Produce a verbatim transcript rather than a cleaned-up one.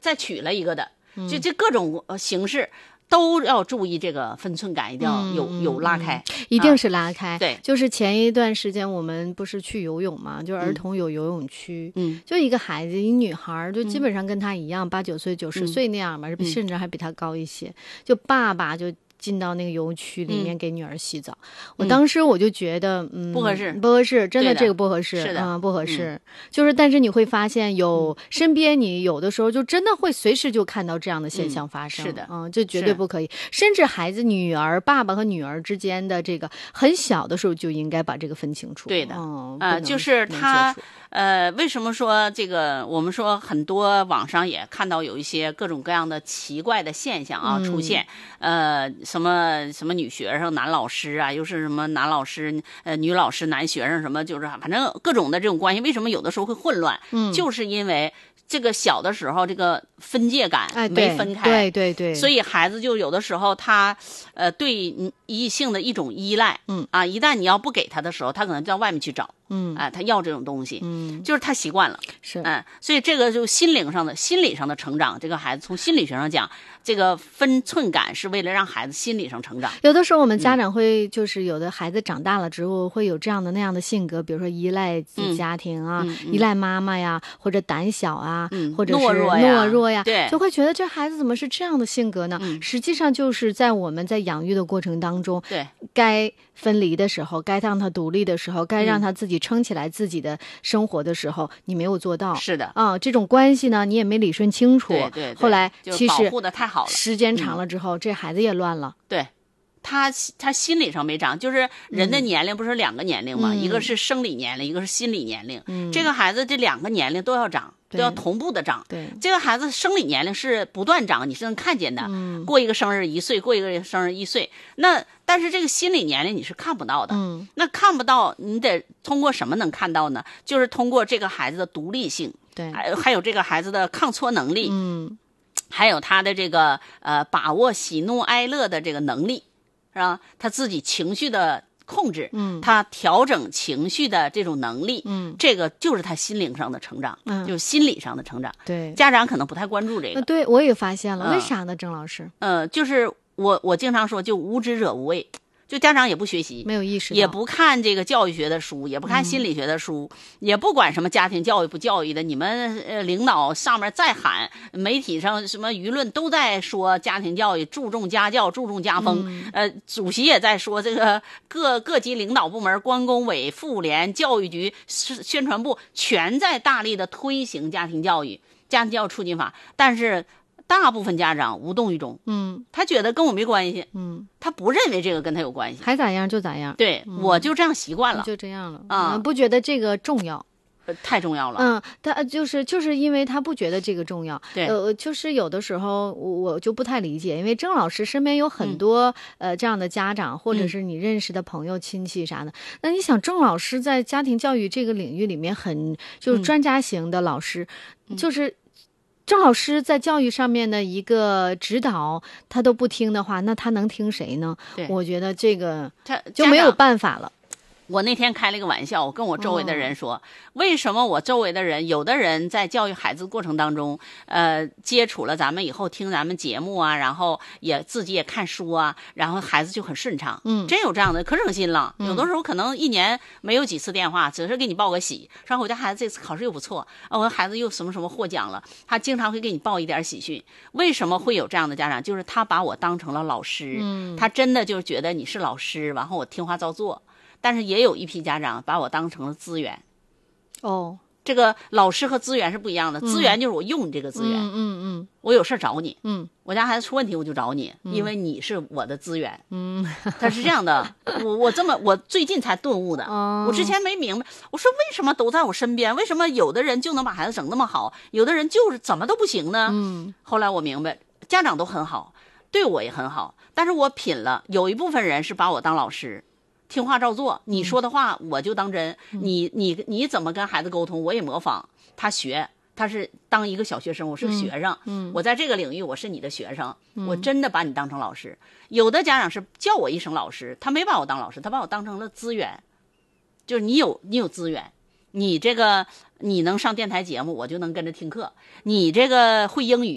再娶了一个的，就这各种形式。都要注意这个分寸感，一定要有、嗯、有拉开、 嗯，一定是拉开、 啊。对， 就是前一段时间我们不是去游泳嘛，就是儿童有游泳区， 嗯， 就一个孩子，一女孩，就基本上跟他一样，八九岁、九十岁那样吧， 嗯、 甚至还比他高一些。就爸爸就进到那个游泳区里面给女儿洗澡，嗯、我当时我就觉得，嗯， 不合适， 不合适，真的这个不合适， 是的， 嗯，不合适。 嗯、 就是，但是你会发现有，有身边你有的时候就真的会随时就看到这样的现象发生， 嗯、是的， 嗯，这绝对不可以。甚至孩子、女儿、爸爸和女儿之间的这个很小的时候就应该把这个分清楚。 对的， 嗯， 呃，就是他。呃，为什么说这个？我们说很多网上也看到有一些各种各样的奇怪的现象啊、嗯、出现，呃，什么什么女学生、男老师啊，又是什么男老师、呃女老师、男学生什么，就是反正各种的这种关系，为什么有的时候会混乱？嗯，就是因为这个小的时候这个分界感没分开， 哎、对对 对, 对， 所以孩子就有的时候他呃对异性的一种依赖， 嗯啊，一旦你要不给他的时候，他可能就到外面去找。 嗯， 哎、呃，他要这种东西， 嗯， 就是他习惯了， 是， 嗯、呃，所以这个就心灵上的、心理上的成长，这个孩子从心理学上讲，这个分寸感是为了让孩子心理上成长。 有的时候我们家长会，就是有的孩子长大了之后会有这样的那样的性格，比如说依赖自己家庭啊， 嗯嗯、 依赖妈妈呀，或者胆小啊， 嗯、 或者是懦弱呀，懦弱呀， 对， 就会觉得这孩子怎么是这样的性格呢？ 嗯、 实际上就是在我们在养育的过程当中， 对， 该分离的时候，该让他独立的时候，该让他自己撑起来自己的生活的时候，嗯、你没有做到。 是的， 啊，这种关系呢，你也没理顺清楚。 对对对， 后来其实保护的太好了， 时间长了之后，嗯、这孩子也乱了。 对。他他心理上没长，就是人的年龄不是两个年龄嘛、嗯，一个是生理年龄，一个是心理年龄。嗯，这个孩子这两个年龄都要长，都要同步的长。 对， 这个孩子生理年龄是不断长，你是能看见的。 嗯， 过一个生日一岁，过一个生日一岁。那但是这个心理年龄你是看不到的。 嗯， 那看不到，你得通过什么能看到呢？就是通过这个孩子的独立性， 对， 还还有这个孩子的抗挫能力， 嗯， 还有他的这个呃把握喜怒哀乐的这个能力。是吧？他自己情绪的控制， 嗯， 他调整情绪的这种能力， 嗯， 这个就是他心灵上的成长， 嗯， 就是心理上的成长。 对， 家长可能不太关注这个。 呃、对，我也发现了， 嗯、 为啥呢，郑老师？ 呃，就是我我经常说，就无知者无畏。就家长也不学习， 没有意识到， 也不看这个教育学的书，也不看心理学的书，嗯、也不管什么家庭教育不教育的。你们呃领导上面再喊，媒体上什么舆论都在说家庭教育注重家教，注重家风。 嗯、 呃，主席也在说，这个各各级领导部门、关工委、妇联、教育局、宣传部全在大力的推行家庭教育、家庭教育促进法，但是。大部分家长无动于衷， 嗯， 他觉得跟我没关系， 嗯， 他不认为这个跟他有关系， 还咋样就咋样， 对、嗯、我就这样习惯了， 就这样了啊、 嗯，不觉得这个重要。 呃、太重要了， 嗯，他就是就是因为他不觉得这个重要， 对， 呃，就是有的时候我我就不太理解，因为郑老师身边有很多、嗯、呃这样的家长，或者是你认识的朋友、嗯、亲戚啥的，那你想郑老师在家庭教育这个领域里面很就是专家型的老师， 嗯、 就是郑老师在教育上面的一个指导，他都不听的话，那他能听谁呢？ 对， 我觉得这个他就没有办法了。 我那天开了一个玩笑，我跟我周围的人说、哦、为什么我周围的人有的人在教育孩子过程当中呃，接触了咱们以后听咱们节目啊，然后也自己也看书啊，然后孩子就很顺畅， 嗯， 真有这样的，可省心了、 嗯、 有的时候可能一年没有几次电话，只是给你报个喜，说我家孩子这次考试又不错啊，我的孩子又什么什么获奖了，他经常会给你报一点喜讯。为什么会有这样的家长？就是他把我当成了老师， 嗯， 他真的就觉得你是老师，然后我听话照做。但是也有一批家长把我当成了资源， 哦， 这个老师和资源是不一样的， 嗯、 资源就是我用你这个资源， 嗯嗯嗯， 我有事找你， 嗯， 我家孩子出问题我就找你， 嗯、 因为你是我的资源， 嗯， 他是这样的，我我这么我最近才顿悟的、 哦， 我之前没明白，我说为什么都在我身边，为什么有的人就能把孩子整那么好，有的人就是怎么都不行呢？ 嗯， 后来我明白，家长都很好，对我也很好，但是我品了，有一部分人是把我当老师。听话照做，你说的话我就当真。嗯、你你你怎么跟孩子沟通，我也模仿他学。他是当一个小学生，我是个学生， 嗯嗯、 我在这个领域我是你的学生， 嗯、 我真的把你当成老师。有的家长是叫我一声老师，他没把我当老师，他把我当成了资源，就是你有你有资源，你这个你能上电台节目，我就能跟着听课，你这个会英语。